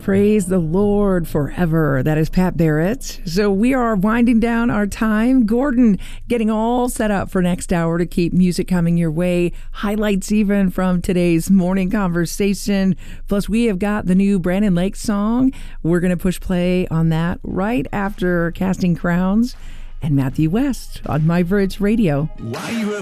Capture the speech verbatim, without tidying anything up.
Praise the Lord forever. That is Pat Barrett. So we are winding down our time. Gordon getting all set up for next hour to keep music coming your way. Highlights even from today's morning conversation. Plus, we have got the new Brandon Lake song. We're going to push play on that right after Casting Crowns and Matthew West on My Bridge Radio. Y U F